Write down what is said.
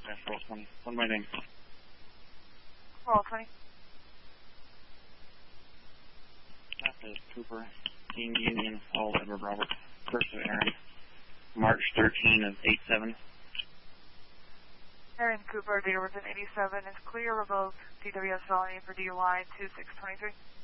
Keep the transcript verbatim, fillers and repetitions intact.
Dash roll twenty. One by name. Roll twenty. That's Cooper, Team Union, Paul, Edward, Robert, first of Aaron, March thirteenth of eight seven. Aaron Cooper, date of birth in eighty-seven, is clear, revoked, D W S felony for D U I two six two three.